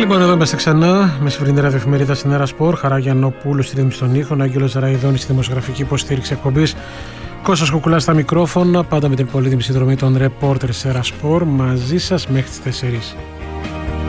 Λοιπόν, εδώ είμαστε ξανά. Μεσημβρινή ραδιοεφημερίδα στην Έρα Σπορ. Χαρά Γιαννοπούλου στη ρύθμιση των ήχων. Άγγελος Ραϊδόνης στη δημοσιογραφική υποστήριξη εκπομπής. Κώστας Κουκουλάς στα μικρόφωνα. Πάντα με την πολύτιμη συνδρομή των ρεπόρτερ της Έρα Σπορ. Μαζί σας μέχρι τις 4.